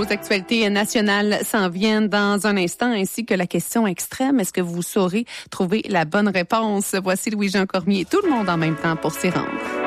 Nos actualités nationales s'en viennent dans un instant, ainsi que la question extrême. Est-ce que vous saurez trouver la bonne réponse? Voici Louis-Jean Cormier. Tout le monde en même temps pour s'y rendre.